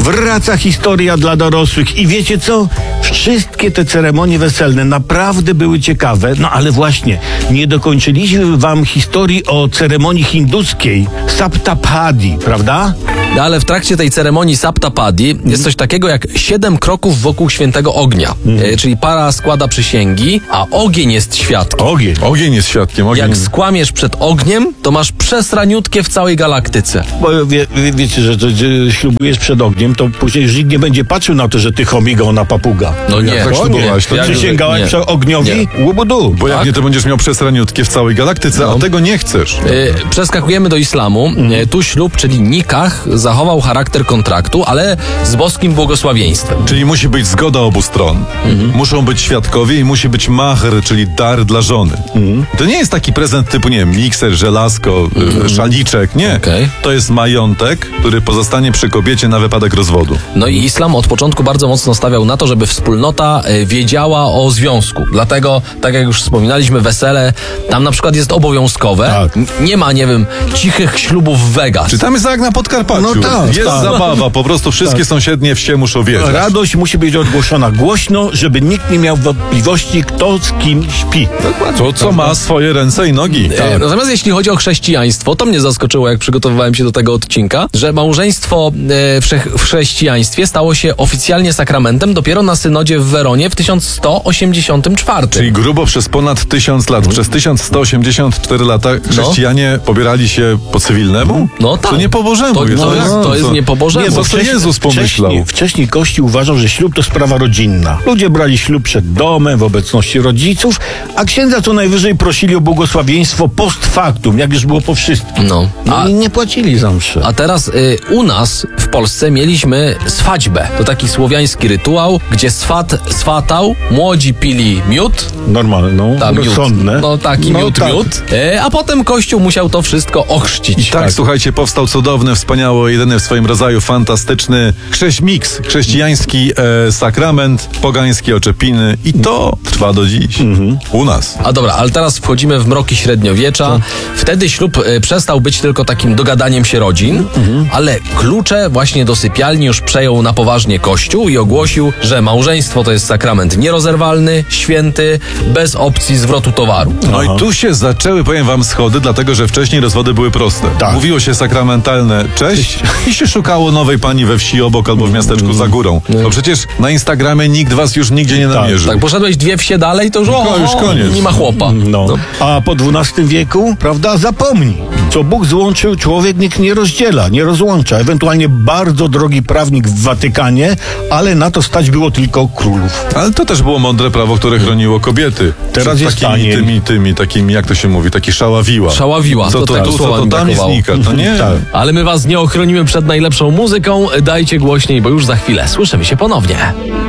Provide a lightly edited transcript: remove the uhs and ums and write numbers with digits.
wraca historia dla dorosłych i wiecie co? Wszystkie te ceremonie weselne naprawdę były ciekawe, no ale właśnie, nie dokończyliśmy wam historii o ceremonii hinduskiej Saptapadi, prawda? No, ale w trakcie tej ceremonii Saptapadi jest coś takiego jak 7 kroków wokół świętego ognia. Czyli para składa przysięgi, a ogień jest świadkiem. Ogień jest świadkiem. Jak skłamiesz przed ogniem, to masz przesraniutkie w całej galaktyce. Bo wiecie, że ślubujesz przed ogniem, to później już nikt nie będzie patrzył na to, że ty chomiga, ona papuga. No nie. tak ślubowałeś, to Przysięgałeś przy ogniowi? Łubudu. Bo jak nie, to będziesz miał przesraniutkie w całej galaktyce, a tego nie chcesz. Przeskakujemy do islamu. Tu ślub, czyli nikah, zachował charakter kontraktu, ale z boskim błogosławieństwem. Czyli musi być zgoda obu stron. Muszą być świadkowie i musi być mahr, czyli dar dla żony. To nie jest taki prezent typu, nie wiem, mikser, żelazko, szaliczek, nie. Okej. To jest majątek, który pozostanie przy kobiecie na wypadek rozwodu. No i islam od początku bardzo mocno stawiał na to, żeby wspólnota wiedziała o związku. Dlatego, tak jak już wspominaliśmy, wesele tam na przykład jest obowiązkowe. Tak. Nie ma, nie wiem, cichych ślubów w Vegas. Czy tam jest jak na Podkarpaciu? No tak, jest tak. zabawa, po prostu wszystkie sąsiednie wsie muszą wierzyć. Radość musi być odgłoszona głośno, żeby nikt nie miał wątpliwości, kto z kim śpi. To, co ma swoje ręce i nogi. Natomiast jeśli chodzi o chrześcijaństwo, to mnie zaskoczyło, jak przygotowywałem się do tego odcinka, że małżeństwo w chrześcijaństwie stało się oficjalnie sakramentem dopiero na synodzie w Weronie w 1184. Czyli grubo przez ponad 1000 lat. Przez 1184 lata chrześcijanie pobierali się po cywilnemu? No tak. To nie po Bożemu. To jest nie po Bożemu. Nie, bo co Jezus pomyślał? Wcześniej Kościół uważał, że ślub to sprawa rodzinna. Ludzie brali ślub przed domem, w obecności rodziców, a księdza co najwyżej prosili o błogosławieństwo post factum, jak już było po wszystkim. No. I nie płacili za mszę. A teraz u nas w Polsce mieliśmy swadźbę. To taki słowiański rytuał, gdzie swatał, młodzi pili miód. Normalną, rozsądne. Miód. No taki miód. A potem Kościół musiał to wszystko ochrzcić. Tak, słuchajcie, powstał cudowny, wspaniały, jedyny w swoim rodzaju, fantastyczny miks, chrześcijański sakrament, pogańskie oczepiny i to trwa do dziś. U nas. A dobra, ale teraz wchodzimy w mroki średniowiecza. Wtedy ślub przestał być tylko takim dogadaniem się rodzin, ale klucze właśnie do sypialni już przejął na poważnie Kościół i ogłosił, że małżeństwo to jest sakrament nierozerwalny, święty, bez opcji zwrotu towaru. No i tu się zaczęły, powiem wam, schody, dlatego że wcześniej rozwody były proste. Tak. Mówiło się sakramentalne cześć i się szukało nowej pani we wsi obok albo w miasteczku za górą. No przecież na Instagramie nikt was już nigdzie nie namierzył. Tak, poszedłeś 2 wsie dalej, to już, już koniec. Nie ma chłopa. A po XII wieku, prawda, zapomnij. Co Bóg złączył, człowiek nikt nie rozdziela, nie rozłącza. Ewentualnie bardzo drogi prawnik w Watykanie, ale na to stać było tylko królów. Ale to też było mądre prawo, które chroniło kobiety. Teraz przed jest takimi, jak to się mówi, taki szaławiła. Szaławiła. Co to tak, tu, co to tam znika, to nie? Tak. Ale my was nie ochronimy przed najlepszą muzyką. Dajcie głośniej, bo już za chwilę słyszymy się ponownie.